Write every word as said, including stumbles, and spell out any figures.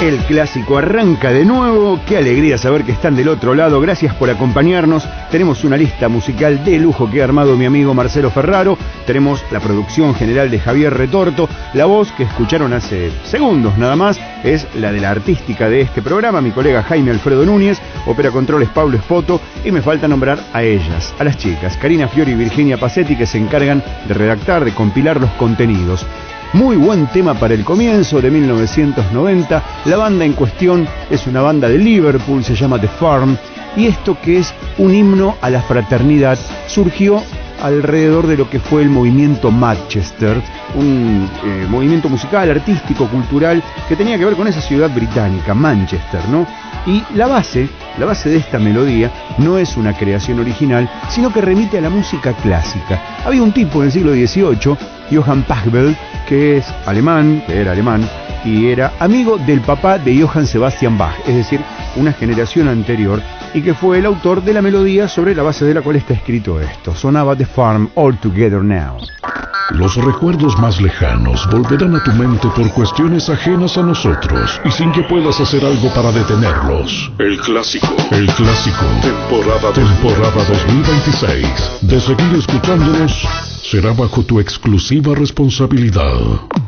El clásico arranca de nuevo. Qué alegría saber que están del otro lado. Gracias por acompañarnos. Tenemos una lista musical de lujo que ha armado mi amigo Marcelo Ferraro. Tenemos la producción general de Javier Retorto. La voz que escucharon hace segundos nada más es la de la artística de este programa, mi colega Jaime Alfredo Núñez. Opera controles Pablo Espoto. Y me falta nombrar a ellas, a las chicas, Karina Fiori y Virginia Pacetti, que se encargan de redactar, de compilar los contenidos. Muy buen tema para el comienzo de mil novecientos noventa. La banda en cuestión es una banda de Liverpool, se llama The Farm. Y esto, que es un himno a la fraternidad, surgió alrededor de lo que fue el movimiento Manchester, un eh, movimiento musical, artístico, cultural, que tenía que ver con esa ciudad británica, Manchester, ¿no? Y la base, la base de esta melodía no es una creación original, sino que remite a la música clásica. Había un tipo en el siglo dieciocho, Johann Pachelbel, que es alemán, que era alemán, y era amigo del papá de Johann Sebastian Bach, es decir, una generación anterior, y que fue el autor de la melodía sobre la base de la cual está escrito esto. Sonaba The Farm, All Together Now. Los recuerdos más lejanos volverán a tu mente por cuestiones ajenas a nosotros y sin que puedas hacer algo para detenerlos. El clásico. El clásico. Temporada, temporada dos mil veintiséis. De seguir escuchándonos, será bajo tu exclusiva responsabilidad.